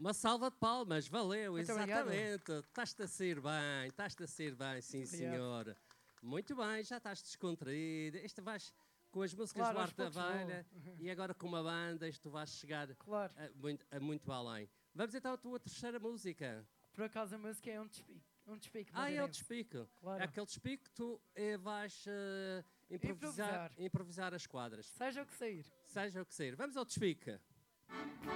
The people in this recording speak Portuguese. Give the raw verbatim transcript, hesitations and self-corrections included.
Uma salva de palmas, valeu, Muito exatamente. Estás-te a sair bem, estás-te a sair bem, sim, Obrigado. senhor. Muito bem, já estás descontraído. Este vais com as músicas Claro, do aos Arte da poucos vou. Velha e agora com uma banda, isto vais chegar Claro. a muito, a muito além. Vamos então à tua terceira música. Por acaso a música é um despique. Um despique Ah, é o madeirense. despique. Claro. É aquele despique que tu eh, vais eh, improvisar, Improvisar. improvisar as quadras. Seja o que sair. Seja o que ser. Vamos ao despique.